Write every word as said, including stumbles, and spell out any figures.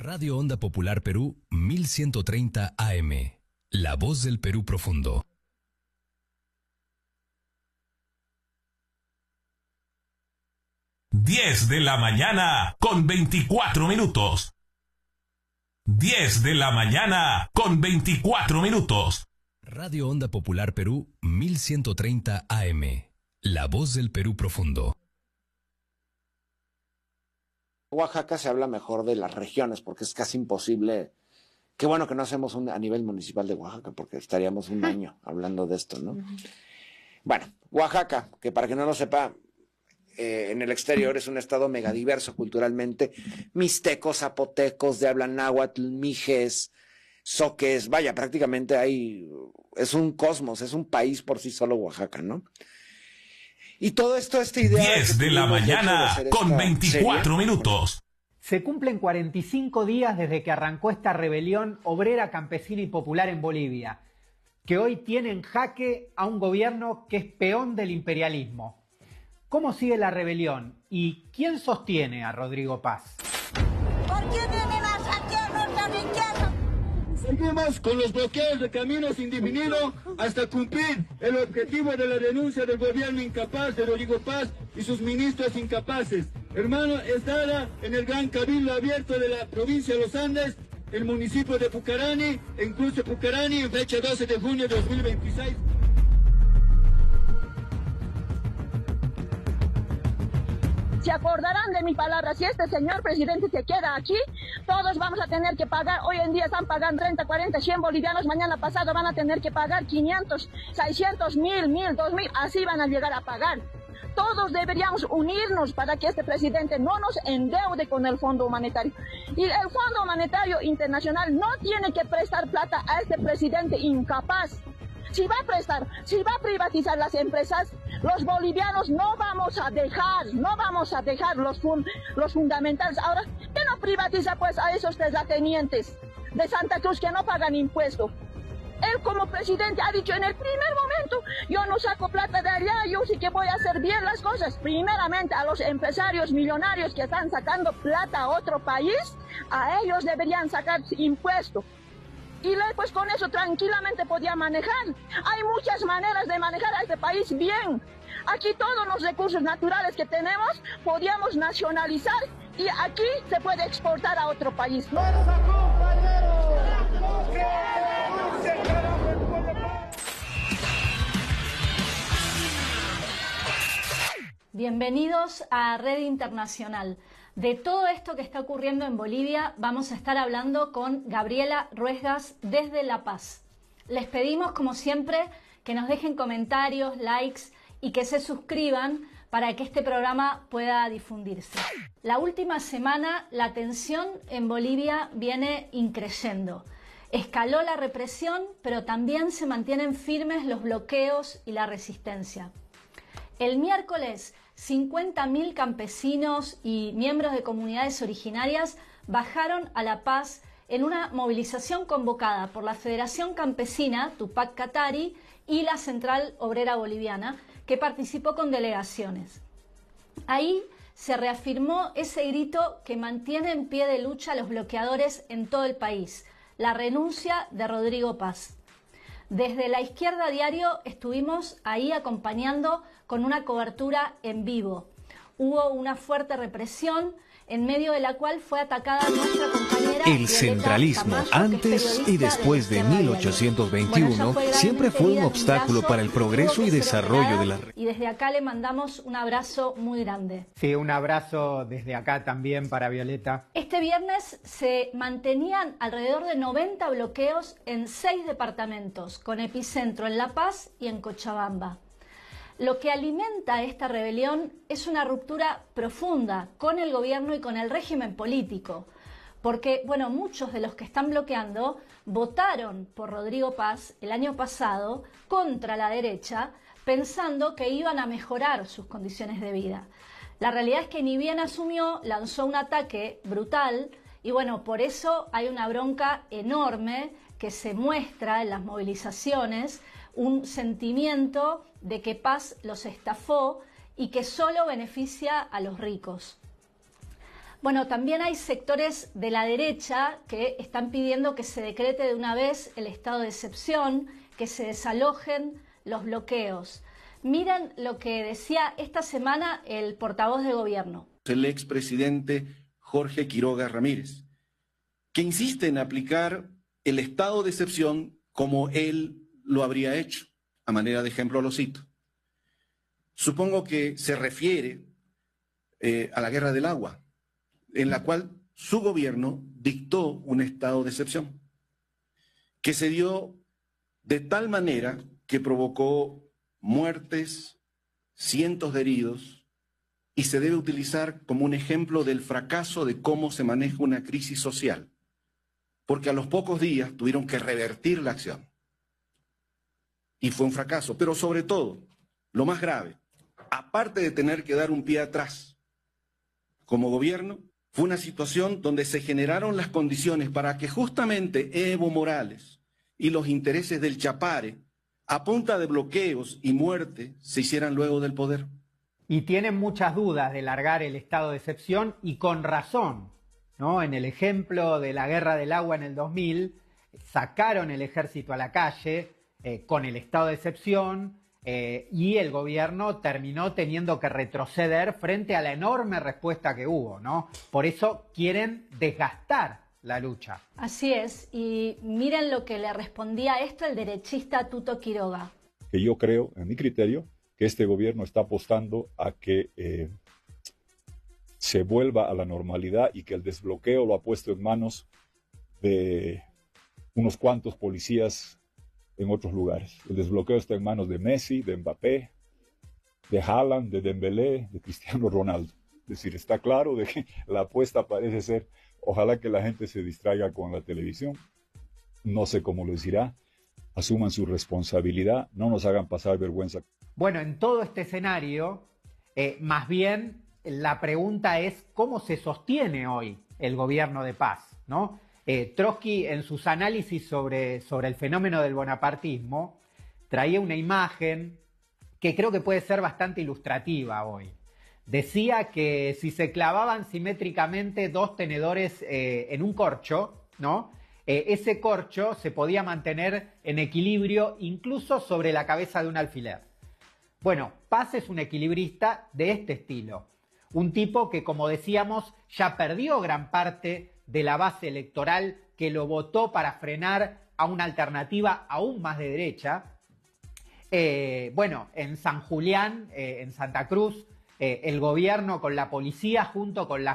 Radio Onda Popular Perú mil ciento treinta A M. La voz del Perú profundo. diez de la mañana con veinticuatro minutos. diez de la mañana con veinticuatro minutos. Radio Onda Popular Perú mil ciento treinta A M. La voz del Perú profundo. Oaxaca se habla mejor de las regiones porque es casi imposible. Qué bueno que no hacemos un, a nivel municipal de Oaxaca porque estaríamos un año hablando de esto, ¿no? Uh-huh. Bueno, Oaxaca, que para que no lo sepa, eh, en el exterior es un estado megadiverso culturalmente. Mixtecos, zapotecos, de habla náhuatl, mijes, zoques, vaya, prácticamente hay, es un cosmos, es un país por sí solo Oaxaca, ¿no? Y todo esto, esta idea... diez de la mañana con veinticuatro minutos. Se cumplen cuarenta y cinco días desde que arrancó esta rebelión obrera, campesina y popular en Bolivia, que hoy tiene en jaque a un gobierno que es peón del imperialismo. ¿Cómo sigue la rebelión? ¿Y quién sostiene a Rodrigo Paz? ¿Por qué vienen a saquear nuestra riqueza? Seguimos con los bloqueos de caminos indefinidos hasta cumplir el objetivo de la denuncia del gobierno incapaz de Rodrigo Paz y sus ministros incapaces. Hermano, es dada en el Gran Cabildo Abierto de la provincia de los Andes, el municipio de Pucarani, en Cruz de Pucarani, en fecha doce de junio de dos mil veintiséis. Se acordarán de mi palabra, si este señor presidente se queda aquí, todos vamos a tener que pagar, hoy en día están pagando treinta, cuarenta, cien bolivianos, mañana pasado van a tener que pagar quinientos, seiscientos, mil, mil, dos mil, así van a llegar a pagar. Todos deberíamos unirnos para que este presidente no nos endeude con el Fondo Monetario. Y el Fondo Monetario Internacional no tiene que prestar plata a este presidente incapaz. Si va a prestar, si va a privatizar las empresas, los bolivianos no vamos a dejar, no vamos a dejar los, fun, los fundamentales. Ahora, ¿qué no privatiza pues a esos terratenientes de Santa Cruz que no pagan impuesto? Él como presidente ha dicho en el primer momento, yo no saco plata de allá, yo sí que voy a hacer bien las cosas. Primeramente a los empresarios millonarios que están sacando plata a otro país, a ellos deberían sacar impuesto. Y pues con eso tranquilamente podía manejar. Hay muchas maneras de manejar a este país bien. Aquí todos los recursos naturales que tenemos podíamos nacionalizar y aquí se puede exportar a otro país. Bienvenidos a Red Internacional. De todo esto que está ocurriendo en Bolivia vamos a estar hablando con Gabriela Ruesgas desde La Paz. Les pedimos, como siempre, que nos dejen comentarios, likes y que se suscriban para que este programa pueda difundirse. La última semana la tensión en Bolivia viene increciendo. Escaló la represión, pero también se mantienen firmes los bloqueos y la resistencia. El miércoles, cincuenta mil campesinos y miembros de comunidades originarias bajaron a La Paz en una movilización convocada por la Federación Campesina Tupac Katari y la Central Obrera Boliviana, que participó con delegaciones. Ahí se reafirmó ese grito que mantiene en pie de lucha a los bloqueadores en todo el país, la renuncia de Rodrigo Paz. Desde La Izquierda Diario estuvimos ahí acompañando con una cobertura en vivo. Hubo una fuerte represión en medio de la cual fue atacada nuestra compañera. El centralismo, Tamayo, antes y después de mil ochocientos veintiuno, bueno, siempre fue un obstáculo para el progreso y desarrollo de la región. Y desde acá le mandamos un abrazo muy grande. Sí, un abrazo desde acá también para Violeta. Este viernes se mantenían alrededor de noventa bloqueos en seis departamentos, con epicentro en La Paz y en Cochabamba. Lo que alimenta esta rebelión es una ruptura profunda con el gobierno y con el régimen político, porque, bueno, muchos de los que están bloqueando votaron por Rodrigo Paz el año pasado contra la derecha, pensando que iban a mejorar sus condiciones de vida. La realidad es que ni bien asumió, lanzó un ataque brutal y, bueno, por eso hay una bronca enorme que se muestra en las movilizaciones, un sentimiento de que Paz los estafó y que solo beneficia a los ricos. Bueno, también hay sectores de la derecha que están pidiendo que se decrete de una vez el estado de excepción, que se desalojen los bloqueos. Miren lo que decía esta semana el portavoz de gobierno. El expresidente Jorge Quiroga Ramírez, que insiste en aplicar el estado de excepción como él lo habría hecho. A manera de ejemplo lo cito. Supongo que se refiere eh, a la guerra del agua, en la cual su gobierno dictó un estado de excepción, que se dio de tal manera que provocó muertes, cientos de heridos, y se debe utilizar como un ejemplo del fracaso de cómo se maneja una crisis social, porque a los pocos días tuvieron que revertir la acción. Y fue un fracaso, pero sobre todo, lo más grave, aparte de tener que dar un pie atrás como gobierno, fue una situación donde se generaron las condiciones para que justamente Evo Morales y los intereses del Chapare, a punta de bloqueos y muerte, se hicieran luego del poder. Y tienen muchas dudas de largar el estado de excepción, y con razón, ¿no? En el ejemplo de la guerra del agua en el dos mil, sacaron el ejército a la calle eh, con el estado de excepción, eh, y el gobierno terminó teniendo que retroceder frente a la enorme respuesta que hubo, ¿no? Por eso quieren desgastar la lucha. Así es, y miren lo que le respondía a esto el derechista Tuto Quiroga. Que yo creo, en mi criterio, que este gobierno está apostando a que eh, se vuelva a la normalidad y que el desbloqueo lo ha puesto en manos de unos cuantos policías en otros lugares. El desbloqueo está en manos de Messi, de Mbappé, de Haaland, de Dembélé, de Cristiano Ronaldo. Es decir, está claro de que la apuesta parece ser, ojalá que la gente se distraiga con la televisión, no sé cómo lo dirá, asuman su responsabilidad, no nos hagan pasar vergüenza. Bueno, en todo este escenario, eh, más bien la pregunta es cómo se sostiene hoy el gobierno de paz, ¿no? Eh, Trotsky, en sus análisis sobre, sobre el fenómeno del bonapartismo, traía una imagen que creo que puede ser bastante ilustrativa hoy. Decía que si se clavaban simétricamente dos tenedores eh, en un corcho, ¿no? Eh, ese corcho se podía mantener en equilibrio incluso sobre la cabeza de un alfiler. Bueno, Paz es un equilibrista de este estilo. Un tipo que, como decíamos, ya perdió gran parte de la base electoral que lo votó para frenar a una alternativa aún más de derecha. Eh, bueno, en San Julián, eh, en Santa Cruz, eh, el gobierno con la policía junto con la